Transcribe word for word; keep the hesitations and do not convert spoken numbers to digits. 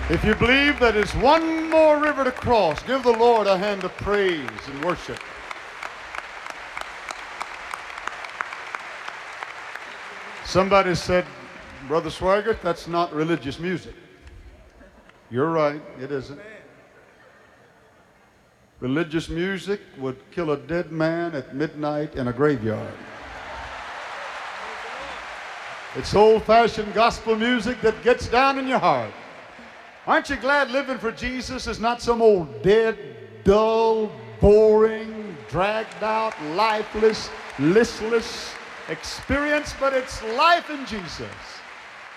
If you believe that there's one more river to cross, give the Lord a hand of praise and worship. Somebody said, Brother Swaggart, that's not religious music. You're right, it isn't. Religious music would kill a dead man at midnight in a graveyard. It's old-fashioned gospel music that gets down in your heart. Aren't you glad living for Jesus is not some old dead, dull, boring, dragged out, lifeless, listless experience, but it's life in Jesus.